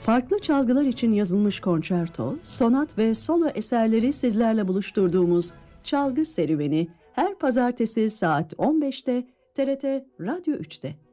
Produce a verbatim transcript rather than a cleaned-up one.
Farklı çalgılar için yazılmış konçerto, sonat ve solo eserleri sizlerle buluşturduğumuz Çalgı Serüveni her pazartesi saat on beşte T R T Radyo üçte.